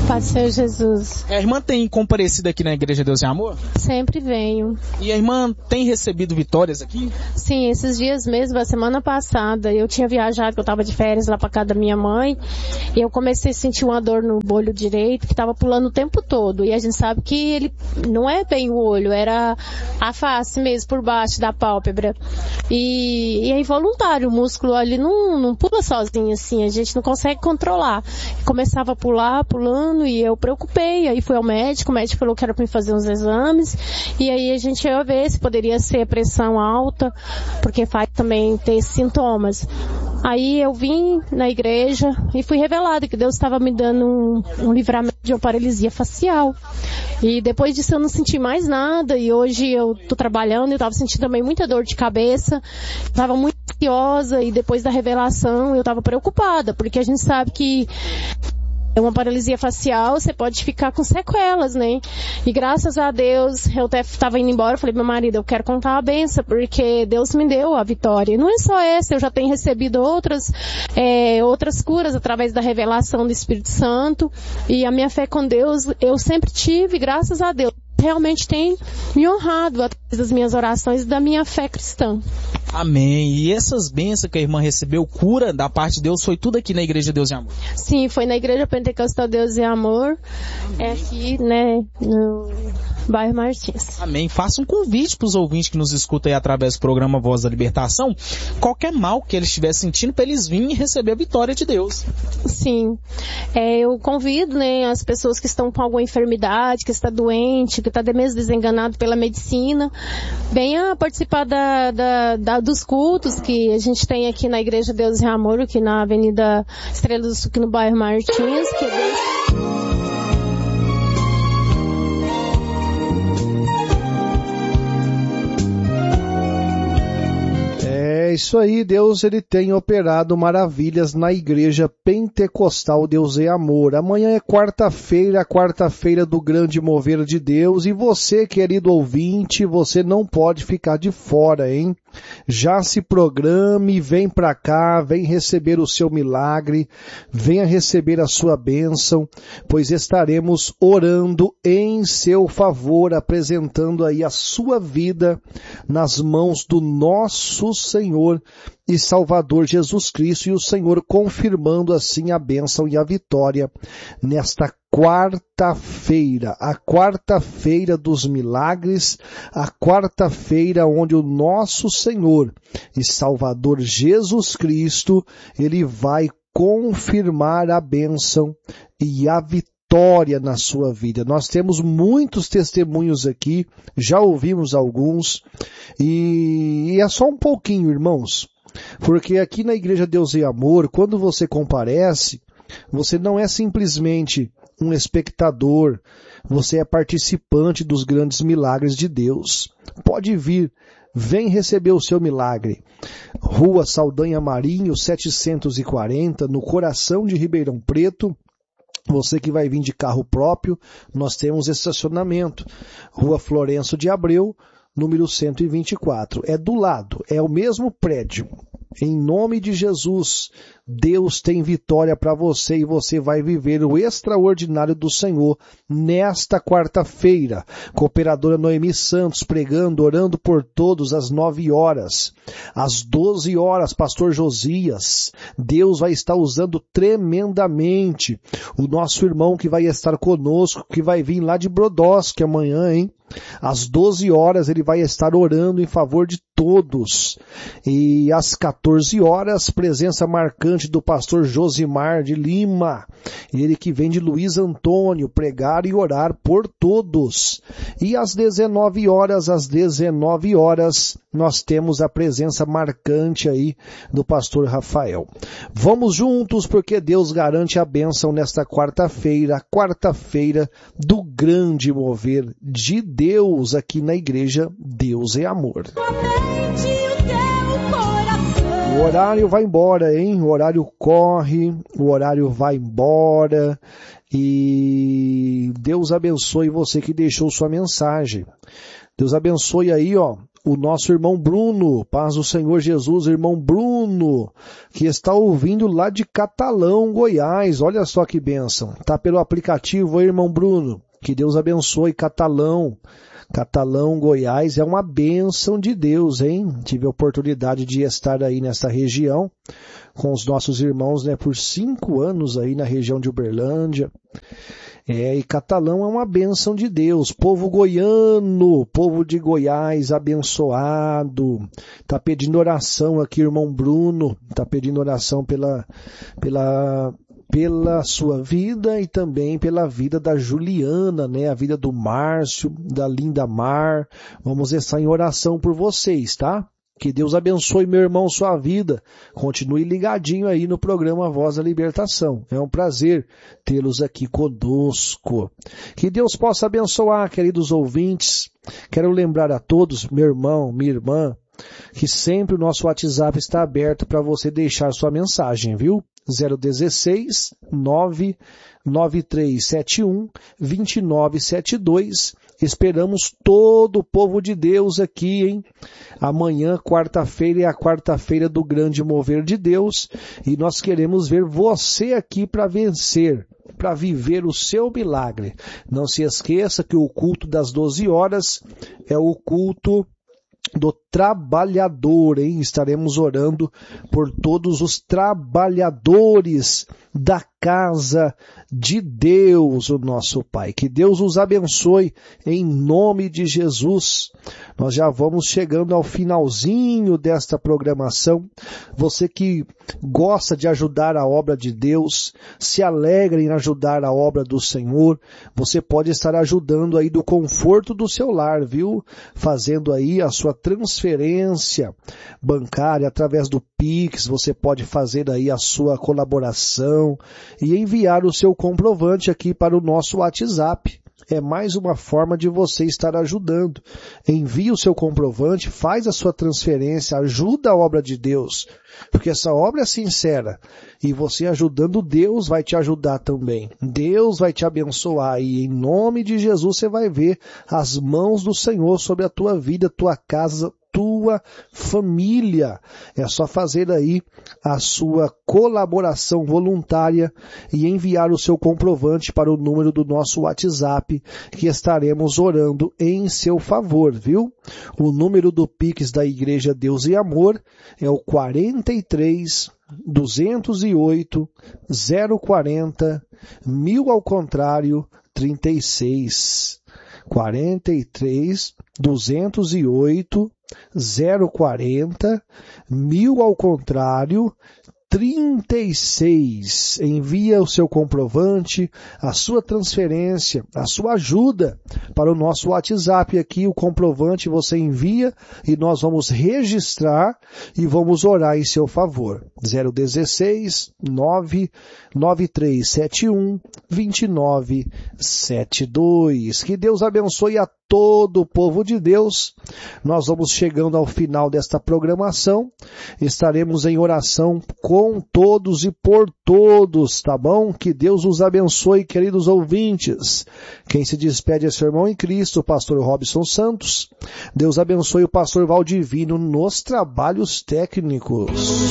Paz do Senhor Jesus. A irmã tem comparecido aqui na Igreja Deus e Amor? Sempre venho. E a irmã tem recebido vitórias aqui? Sim, esses dias mesmo, a semana passada, eu tinha viajado, que eu estava de férias lá para casa da minha mãe, e eu comecei a sentir uma dor no olho direito, que estava pulando o tempo todo. E a gente sabe que ele não é bem o olho, era a face mesmo, por baixo da pálpebra. E é involuntário, o músculo ali não pula sozinho assim, a gente não consegue controlar. Começava a pular, pulando, e eu preocupei, aí fui ao médico, o médico falou que era para me fazer uns exames, e aí a gente ia ver se poderia ser pressão alta, porque faz também ter sintomas. Aí eu vim na igreja e fui revelada que Deus estava me dando um livramento de uma paralisia facial. E depois disso eu não senti mais nada, e hoje eu tô trabalhando, eu estava sentindo também muita dor de cabeça, estava muito ansiosa, e depois da revelação eu estava preocupada, porque a gente sabe que é uma paralisia facial, você pode ficar com sequelas, né? E graças a Deus, eu até estava indo embora, eu falei, meu marido, eu quero contar a benção, porque Deus me deu a vitória. E não é só essa, eu já tenho recebido outras curas através da revelação do Espírito Santo. E a minha fé com Deus, eu sempre tive, graças a Deus. Realmente tem me honrado através das minhas orações e da minha fé cristã. Amém. E essas bênçãos que a irmã recebeu, cura da parte de Deus, foi tudo aqui na Igreja Deus e Amor? Sim, foi na Igreja Pentecostal Deus e Amor. É aqui, né, no bairro Martins. Amém. Faça um convite para os ouvintes que nos escutam aí através do programa Voz da Libertação. Qualquer mal que eles estiverem sentindo, para eles virem e receber a vitória de Deus. Sim. Eu convido, né, as pessoas que estão com alguma enfermidade, que está doente, que está mesmo desenganado pela medicina, venha participar dos cultos que a gente tem aqui na Igreja Deus e Amor, aqui na Avenida Estrela do Sul, aqui no bairro Martins, que É isso aí, Deus ele tem operado maravilhas na Igreja Pentecostal Deus é Amor. Amanhã é quarta-feira do grande mover de Deus, e você, querido ouvinte, você não pode ficar de fora, hein? Já se programe, vem pra cá, vem receber o seu milagre, venha receber a sua bênção, pois estaremos orando em seu favor, apresentando aí a sua vida nas mãos do nosso Senhor e Salvador Jesus Cristo, e o Senhor confirmando assim a bênção e a vitória nesta quarta-feira, a quarta-feira dos milagres, a quarta-feira onde o nosso Senhor e Salvador Jesus Cristo, ele vai confirmar a bênção e a vitória na sua vida. Nós temos muitos testemunhos aqui, já ouvimos alguns, e é só um pouquinho, irmãos, porque aqui na Igreja Deus e Amor, quando você comparece, você não é simplesmente um espectador, você é participante dos grandes milagres de Deus. Pode vir, vem receber o seu milagre. Rua Saldanha Marinho, 740, no coração de Ribeirão Preto. Você que vai vir de carro próprio, nós temos estacionamento. Rua Florencio de Abreu, número 124. É do lado, é o mesmo prédio. Em nome de Jesus, Deus tem vitória para você, e você vai viver o extraordinário do Senhor nesta quarta-feira. Cooperadora Noemi Santos pregando, orando por todos às 9 horas. Às 12 horas, pastor Josias. Deus vai estar usando tremendamente o nosso irmão que vai estar conosco, que vai vir lá de Brodowski amanhã, hein? Às 12 horas ele vai estar orando em favor de todos. E às 14 horas, presença marcante do pastor Josimar de Lima. Ele que vem de Luiz Antônio, pregar e orar por todos. E às 19 horas, nós temos a presença marcante aí do pastor Rafael. Vamos juntos, porque Deus garante a bênção nesta quarta-feira, quarta-feira do grande mover de Deus aqui na Igreja Deus é Amor. O horário vai embora, hein? O horário corre, o horário vai embora, e Deus abençoe você que deixou sua mensagem. Deus abençoe aí, ó, o nosso irmão Bruno, paz do Senhor Jesus, irmão Bruno, que está ouvindo lá de Catalão, Goiás. Olha só que bênção. Tá pelo aplicativo aí, irmão Bruno. Que Deus abençoe Catalão. Catalão, Goiás, é uma bênção de Deus, hein? Tive a oportunidade de estar aí nessa região com os nossos irmãos, né, por 5 anos aí na região de Uberlândia. E Catalão é uma bênção de Deus. Povo goiano, povo de Goiás, abençoado. Tá pedindo oração aqui, irmão Bruno. Tá pedindo oração pela sua vida e também pela vida da Juliana, né? A vida do Márcio, da Linda Mar. Vamos estar em oração por vocês, tá? Que Deus abençoe, meu irmão, sua vida. Continue ligadinho aí no programa Voz da Libertação. É um prazer tê-los aqui conosco. Que Deus possa abençoar, queridos ouvintes. Quero lembrar a todos, meu irmão, minha irmã, que sempre o nosso WhatsApp está aberto para você deixar sua mensagem, viu? 016 99371 2972. Esperamos todo o povo de Deus aqui, hein? Amanhã, quarta-feira, é a quarta-feira do grande mover de Deus e nós queremos ver você aqui para vencer, para viver o seu milagre. Não se esqueça que o culto das 12 horas é o culto do trabalhador, hein? Estaremos orando por todos os trabalhadores da casa de Deus, o nosso Pai. Que Deus os abençoe em nome de Jesus. Nós já vamos chegando ao finalzinho desta programação. Você que gosta de ajudar a obra de Deus, se alegra em ajudar a obra do Senhor, você pode estar ajudando aí do conforto do seu lar, viu? Fazendo aí a sua transferência bancária através do Pix, você pode fazer aí a sua colaboração e enviar o seu comprovante aqui para o nosso WhatsApp. É mais uma forma de você estar ajudando. Envie o seu comprovante, faz a sua transferência, ajuda a obra de Deus, porque essa obra é sincera. E você ajudando, Deus vai te ajudar também. Deus vai te abençoar e em nome de Jesus você vai ver as mãos do Senhor sobre a tua vida, tua casa, tua família. É só fazer aí a sua colaboração voluntária e enviar o seu comprovante para o número do nosso WhatsApp, que estaremos orando em seu favor, viu? O número do Pix da Igreja Deus e Amor é o 43 208 040 1000 ao contrário 36. 43 208 040 1000 ao contrário 36. Envia o seu comprovante, a sua transferência, a sua ajuda para o nosso WhatsApp aqui. O comprovante você envia e nós vamos registrar e vamos orar em seu favor. 016 99371 2972. Que Deus abençoe a todo o povo de Deus. Nós vamos chegando ao final desta programação. Estaremos em oração com todos e por todos, tá bom? Que Deus os abençoe, queridos ouvintes. Quem se despede é seu irmão em Cristo, o pastor Robson Santos. Deus abençoe o pastor Valdivino nos trabalhos técnicos.